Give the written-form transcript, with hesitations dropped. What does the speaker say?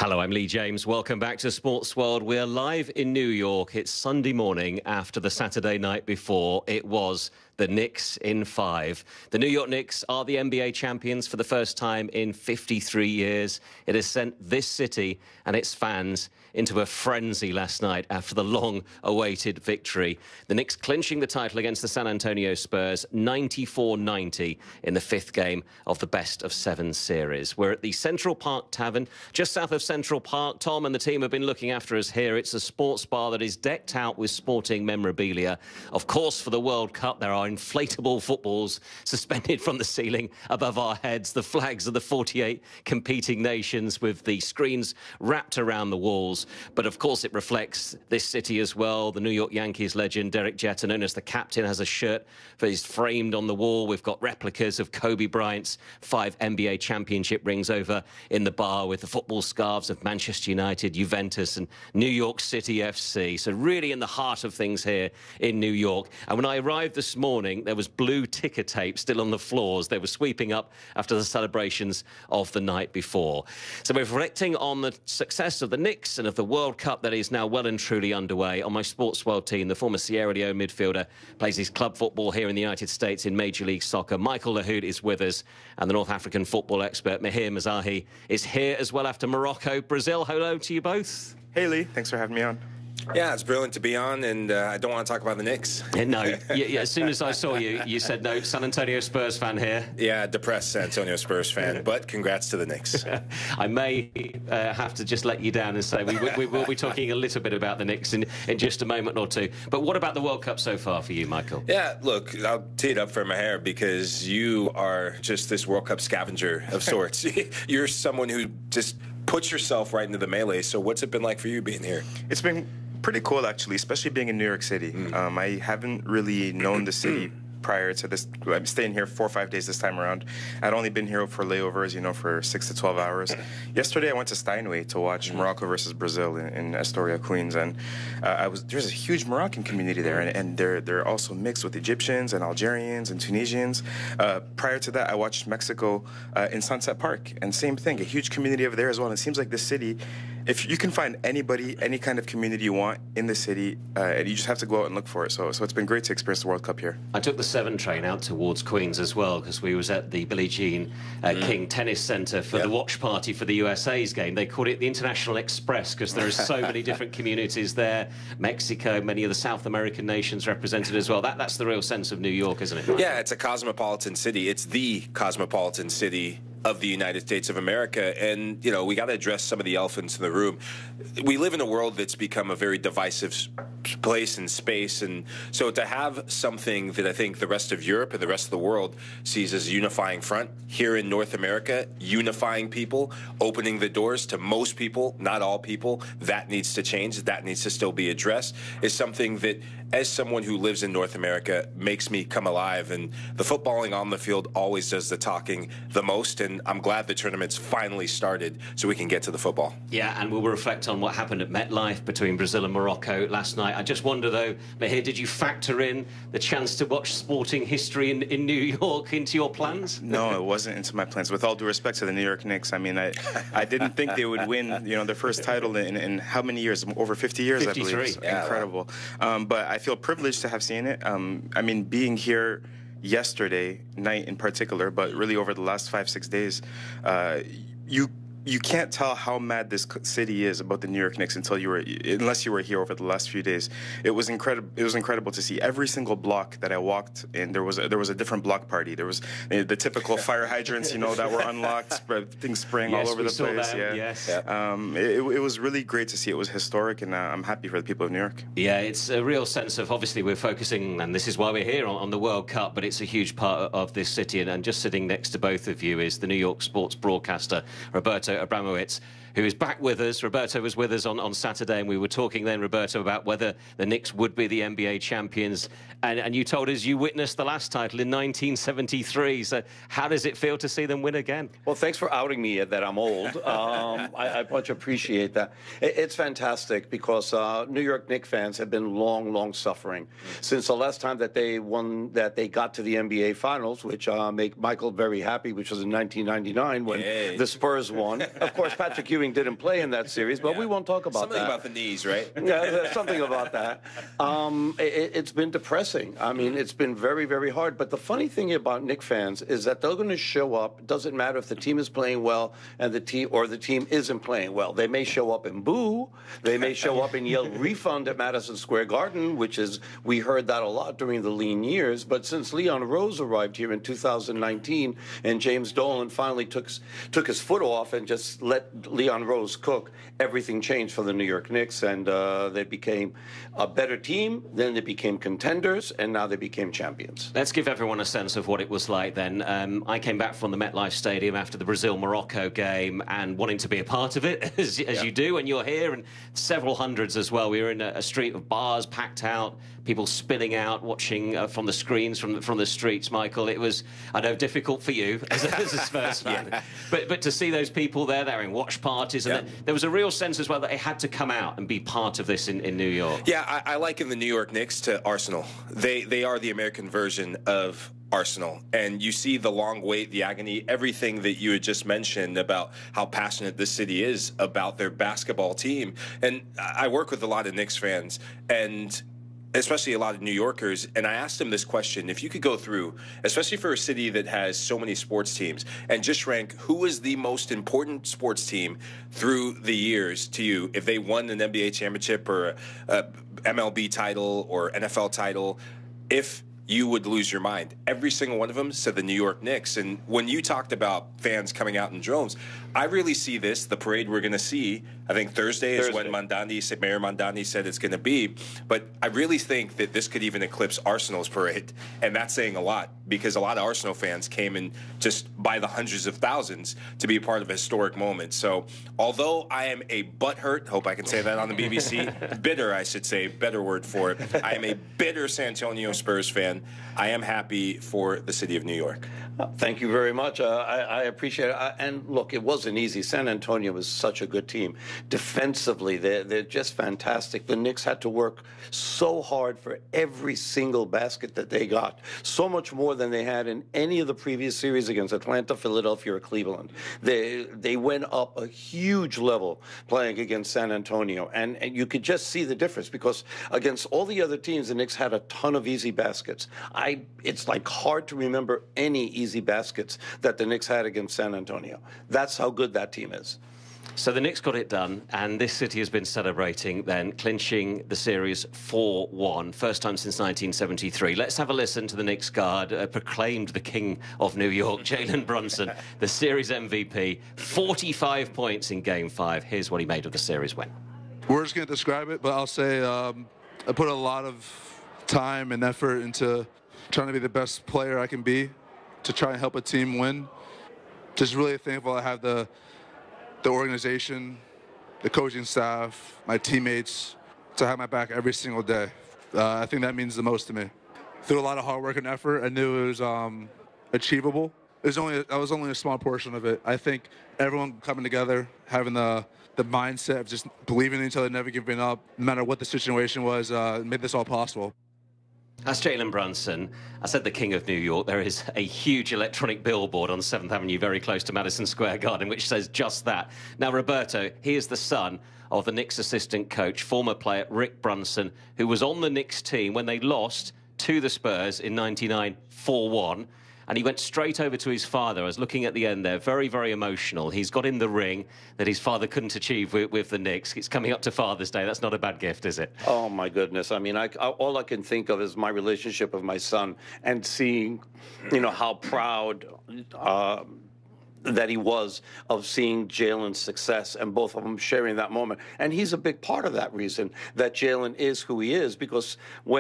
Hello, I'm Lee James. Welcome back to Sports World. We're live in New York. It's Sunday morning after the Saturday night before. It was the Knicks in 5. The New York Knicks are the NBA champions for the first time in 53 years. It has sent this city and its fans into a frenzy last night after the long-awaited victory. The Knicks clinching the title against the San Antonio Spurs, 94-90 in the 5th game of the best-of-7 series. We're at the Central Park Tavern, just south of Central Park. Tom and the team have been looking after us here. It's a sports bar that is decked out with sporting memorabilia. Of course, for the World Cup, there are inflatable footballs suspended from the ceiling above our heads, the flags of the 48 competing nations with the screens wrapped around the walls. But of course, it reflects this city as well. The New York Yankees legend Derek Jeter, known as the captain, has a shirt that is framed on the wall. We've got replicas of Kobe Bryant's 5 NBA championship rings over in the bar with the football scarves of Manchester United, Juventus and New York City FC. So really in the heart of things here in New York. And when I arrived this morning, there was blue ticker tape still on the floors. They were sweeping up after the celebrations of the night before. So we're reflecting on the success of the Knicks and of the World Cup that is now well and truly underway. On my Sports World team, the former Sierra Leone midfielder plays his club football here in the United States in Major League Soccer. Michael Lahoud is with us, and the North African football expert Mahir Mazahi is here as well after Morocco. Brazil, hello to you both. Hey Lee, thanks for having me on. Yeah, it's brilliant to be on, and I don't want to talk about the Knicks. No, as soon as I saw you, you said no, San Antonio Spurs fan here. Yeah, depressed San Antonio Spurs fan, but congrats to the Knicks. I may have to just let you down and say we will be talking a little bit about the Knicks in just a moment or two. But what about the World Cup so far for you, Michael? Yeah, look, I'll tee it up for Mahir because you are just this World Cup scavenger of sorts. You're someone who just puts yourself right into the melee. So what's it been like for you being here? It's been pretty cool, actually, especially being in New York City. I haven't really known the city prior to this. I'm staying here 4 or 5 days this time around. I'd only been here for layovers, for 6 to 12 hours. Yesterday, I went to Steinway to watch Morocco versus Brazil in Astoria, Queens, and there's a huge Moroccan community there, and they're also mixed with Egyptians and Algerians and Tunisians. Prior to that, I watched Mexico in Sunset Park, and same thing, a huge community over there as well. And it seems like this city, if you can find anybody, any kind of community you want in the city, and you just have to go out and look for it. So it's been great to experience the World Cup here. I took the 7 train out towards Queens as well because we was at the Billie Jean King Tennis Centre for the watch party for the USA's game. They called it the International Express because there are so many different communities there. Mexico, many of the South American nations represented as well. That's the real sense of New York, isn't it, Michael? Yeah, it's a cosmopolitan city. It's the cosmopolitan city of the United States of America. And, we got to address some of the elephants in the room. We live in a world that's become a very divisive place and space. And so to have something that I think the rest of Europe and the rest of the world sees as a unifying front here in North America, unifying people, opening the doors to most people, not all people, that needs to change. That needs to still be addressed, is something that, as someone who lives in North America, makes me come alive. And the footballing on the field always does the talking the most. And I'm glad the tournament's finally started so we can get to the football. Yeah, and we'll reflect on what happened at MetLife between Brazil and Morocco last night. I just wonder, though, Mahir, did you factor in the chance to watch sporting history in New York into your plans? No, it wasn't into my plans. With all due respect to the New York Knicks, I mean, I didn't think they would win, their first title in how many years? Over 50 years, 53. I believe. Yeah, incredible. Wow. But I feel privileged to have seen it. I mean, being here yesterday night in particular, but really over the last 5-6 days, you can't tell how mad this city is about the New York Knicks unless you were here over the last few days. It was incredible. It was incredible to see every single block that I walked in. There was a different block party. There was the typical fire hydrants, that were unlocked, things spraying all over the place. Yeah, yes. It was really great to see. It was historic, and I'm happy for the people of New York. Yeah, it's a real sense of, obviously we're focusing, and this is why we're here on the World Cup, but it's a huge part of this city. And just sitting next to both of you is the New York sports broadcaster Roberto Abramowitz, who is back with us. Roberto was with us on Saturday, and we were talking then, Roberto, about whether the Knicks would be the NBA champions. And you told us you witnessed the last title in 1973. So how does it feel to see them win again? Well, thanks for outing me that I'm old. I much appreciate that. It's fantastic because New York Knicks fans have been long suffering since the last time that they got to the NBA Finals, which make Michael very happy, which was in 1999 when the Spurs won. Of course, Patrick Ewing Ewing didn't play in that series, but we won't talk about Something that. about the knees, right? Yeah, something about that. It's been depressing. I mean, it's been very, very hard. But the funny thing about Knicks fans is that they're going to show up. It doesn't matter if the team is playing well and the team isn't playing well. They may show up and boo. They may show up and yell refund at Madison Square Garden, we heard that a lot during the lean years. But since Leon Rose arrived here in 2019 and James Dolan finally took his foot off and just let Leon Rose cook, everything changed for the New York Knicks, and they became a better team. Then they became contenders, and now they became champions. Let's give everyone a sense of what it was like then. I came back from the MetLife Stadium after the Brazil-Morocco game and wanting to be a part of it, as you do when you're here, and several hundreds as well. We were in a street of bars packed out, people spilling out, watching from the screens from the streets, Michael. It was, I know, difficult for you as a Spurs fan, but to see those people there, they're having watch parties, and there was a real sense as well that they had to come out and be part of this in New York. Yeah, I liken the New York Knicks to Arsenal. They are the American version of Arsenal, and you see the long wait, the agony, everything that you had just mentioned about how passionate this city is about their basketball team. And I work with a lot of Knicks fans, and especially a lot of New Yorkers, and I asked them this question: if you could go through, especially for a city that has so many sports teams, and just rank who is the most important sports team through the years to you, if they won an NBA championship or a MLB title or NFL title, if you would lose your mind. Every single one of them said the New York Knicks. And when you talked about fans coming out in droves, I really see this, the parade we're going to see, I think Thursday is when Mayor Mandani said it's going to be. But I really think that this could even eclipse Arsenal's parade. And that's saying a lot, because a lot of Arsenal fans came in just by the hundreds of thousands to be a part of a historic moment. So although I am a butthurt, hope I can say that on the BBC, bitter, I should say, better word for it. I am a bitter San Antonio Spurs fan. I am happy for the city of New York. Thank you very much. I appreciate it. And look, it wasn't easy. San Antonio was such a good team. Defensively, they're just fantastic. The Knicks had to work so hard for every single basket that they got, so much more than they had in any of the previous series against Atlanta, Philadelphia, or Cleveland. They went up a huge level playing against San Antonio, and you could just see the difference, because against all the other teams, the Knicks had a ton of easy baskets. It's like hard to remember any easy baskets that the Knicks had against San Antonio. That's how good that team is. So the Knicks got it done, and this city has been celebrating then, clinching the series 4-1, first time since 1973. Let's have a listen to the Knicks guard, proclaimed the king of New York, Jalen Brunson, the series MVP, 45 points in Game 5. Here's what he made of the series win. Words can't describe it, but I'll say I put a lot of time and effort into trying to be the best player I can be to try and help a team win. Just really thankful I have the organization, the coaching staff, my teammates to have my back every single day. I think that means the most to me. Through a lot of hard work and effort, I knew it was achievable. That was only a small portion of it. I think everyone coming together, having the mindset of just believing in each other, never giving up, no matter what the situation was, made this all possible. That's Jalen Brunson. I said the king of New York. There is a huge electronic billboard on 7th Avenue very close to Madison Square Garden which says just that. Now, Roberto, he is the son of the Knicks assistant coach, former player Rick Brunson, who was on the Knicks team when they lost to the Spurs in '99 4-1. And he went straight over to his father. I was looking at the end there, very, very emotional. He's got in the ring that his father couldn't achieve with the Knicks. It's coming up to Father's Day. That's not a bad gift, is it? Oh, my goodness. I mean, all I can think of is my relationship with my son and seeing, how proud that he was of seeing Jalen's success and both of them sharing that moment. And he's a big part of that reason that Jalen is who he is, because when